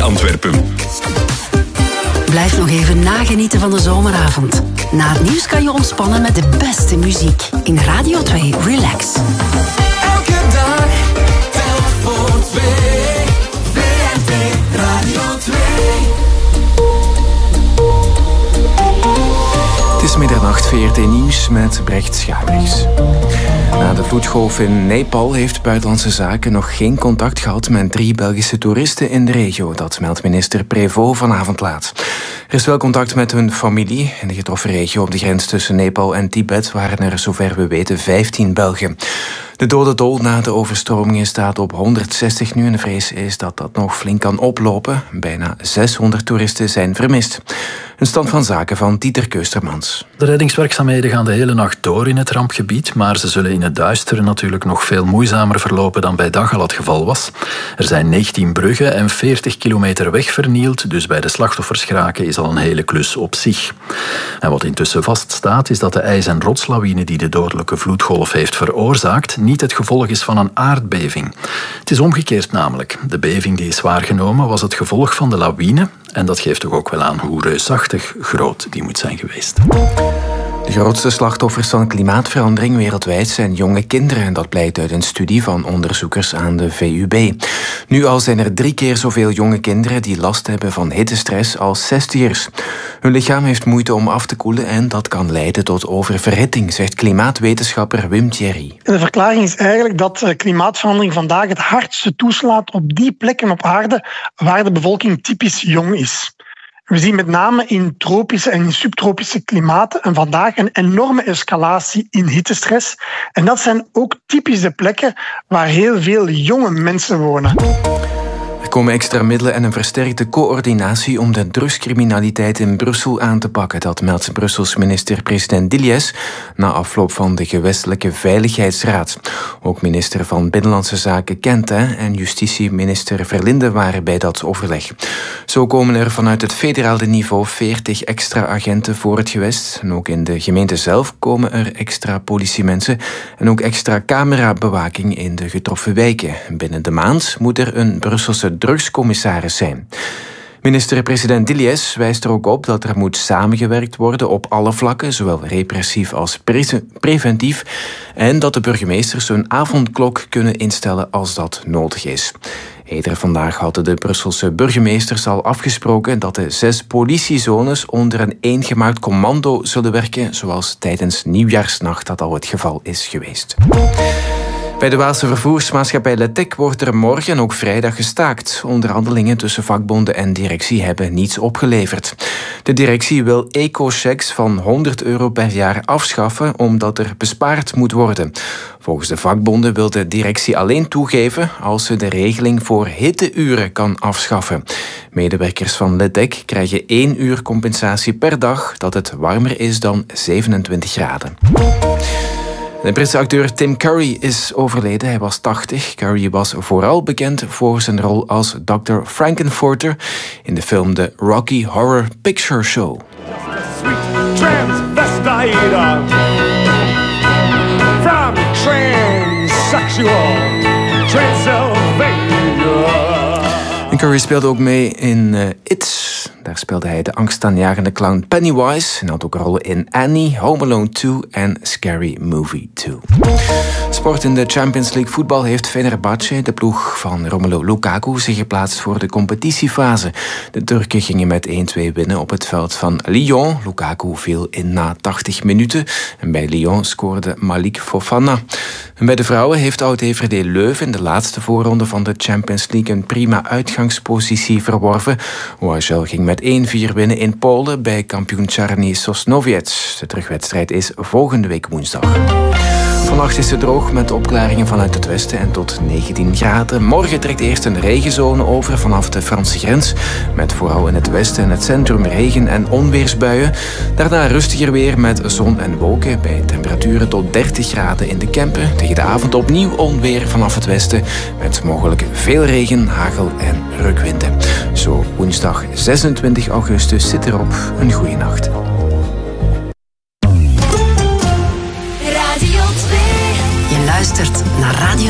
Antwerpen. Blijf nog even nagenieten van de zomeravond. Na het nieuws kan je ontspannen met de beste muziek. In Radio 2 Relax. Elke dag telt voor 2. VRT Radio 2. Het is middernacht, VRT Nieuws met Brecht Schabriks. Na de vloedgolf in Nepal heeft Buitenlandse Zaken nog geen contact gehad met 3 Belgische toeristen in de regio. Dat meldt minister Prévost vanavond laat. Er is wel contact met hun familie. In de getroffen regio op de grens tussen Nepal en Tibet waren er, zover we weten, 15 Belgen. De dodendol na de overstromingen staat op 160 nu en de vrees is dat dat nog flink kan oplopen. Bijna 600 toeristen zijn vermist. Een stand van zaken van Dieter Keustermans. De reddingswerkzaamheden gaan de hele nacht door in het rampgebied, maar ze zullen in het duister natuurlijk nog veel moeizamer verlopen dan bij dag al het geval was. Er zijn 19 bruggen en 40 kilometer weg vernield, dus bij de slachtoffers geraken is al een hele klus op zich. En wat intussen vaststaat is dat de ijs- en rotslawine die de dodelijke vloedgolf heeft veroorzaakt niet het gevolg is van een aardbeving. Het is omgekeerd namelijk. De beving die is waargenomen was het gevolg van de lawine en dat geeft toch ook wel aan hoe reusachtig groot die moet zijn geweest. De grootste slachtoffers van klimaatverandering wereldwijd zijn jonge kinderen. En dat blijkt uit een studie van onderzoekers aan de VUB. Nu al zijn er 3 keer zoveel jonge kinderen die last hebben van hittestress als 60ers. Hun lichaam heeft moeite om af te koelen en dat kan leiden tot oververhitting, zegt klimaatwetenschapper Wim Thierry. De verklaring is eigenlijk dat klimaatverandering vandaag het hardste toeslaat op die plekken op aarde waar de bevolking typisch jong is. We zien met name in tropische en in subtropische klimaten en vandaag een enorme escalatie in hittestress. En dat zijn ook typisch de plekken waar heel veel jonge mensen wonen. Er komen extra middelen en een versterkte coördinatie om de drugscriminaliteit in Brussel aan te pakken. Dat meldt Brussels minister-president Dillies na afloop van de gewestelijke Veiligheidsraad. Ook minister van Binnenlandse Zaken Quentin en justitieminister Verlinde waren bij dat overleg. Zo komen er vanuit het federale niveau 40 extra agenten voor het gewest. En ook in de gemeente zelf komen er extra politiemensen en ook extra camerabewaking in de getroffen wijken. Binnen de maand moet er een Brusselse drugscommissaris zijn. Minister-president Dillies wijst er ook op dat er moet samengewerkt worden op alle vlakken, zowel repressief als preventief, en dat de burgemeesters hun avondklok kunnen instellen als dat nodig is. Eerder vandaag hadden de Brusselse burgemeesters al afgesproken dat de 6 politiezones onder een eengemaakt commando zullen werken, zoals tijdens Nieuwjaarsnacht dat al het geval is geweest. Bij de Waalse vervoersmaatschappij Letec wordt er morgen en ook vrijdag gestaakt. Onderhandelingen tussen vakbonden en directie hebben niets opgeleverd. De directie wil eco-checks van €100 per jaar afschaffen omdat er bespaard moet worden. Volgens de vakbonden wil de directie alleen toegeven als ze de regeling voor hitteuren kan afschaffen. Medewerkers van Letec krijgen 1 uur compensatie per dag dat het warmer is dan 27 graden. De Britse acteur Tim Curry is overleden. Hij was 80. Curry was vooral bekend voor zijn rol als Dr. Frankenfurter in de film The Rocky Horror Picture Show. Sweet transvestite from transsexual Transylvania. Curry speelde ook mee in It. Daar speelde hij de angstaanjagende clown Pennywise en had ook rollen in Annie, Home Alone 2 en Scary Movie 2. Sport in de Champions League voetbal heeft Fenerbahce, de ploeg van Romelu Lukaku, zich geplaatst voor de competitiefase. De Turken gingen met 1-2 winnen op het veld van Lyon. Lukaku viel in na 80 minuten en bij Lyon scoorde Malik Fofana. En bij de vrouwen heeft oud-DVD Leuven in de laatste voorronde van de Champions League een prima uitgangspositie verworven. OHL ging met 1-4 winnen in Polen bij kampioen Czarny Sosnowiec. De terugwedstrijd is volgende week woensdag. Vannacht is het droog met opklaringen vanuit het westen en tot 19 graden. Morgen trekt eerst een regenzone over vanaf de Franse grens. Met vooral in het westen en het centrum regen- en onweersbuien. Daarna rustiger weer met zon en wolken bij temperaturen tot 30 graden in de Kempen. Tegen de avond opnieuw onweer vanaf het westen. Met mogelijk veel regen, hagel en reukwinden. Zo woensdag 26 augustus zit erop. Een goede nacht. Je luistert naar Radio